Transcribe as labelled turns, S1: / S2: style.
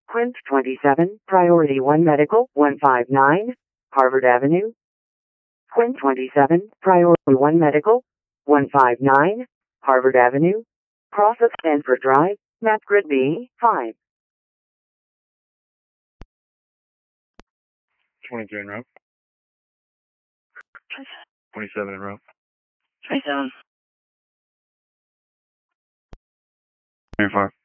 S1: Quint 27, Priority 1 Medical, 159, Harvard Avenue. Quint 27, Priority 1 Medical, 159, Harvard Avenue. Cross of Stanford Drive, map grid B, 5.
S2: 23 en route. 27 en route.
S3: 27.
S2: 25.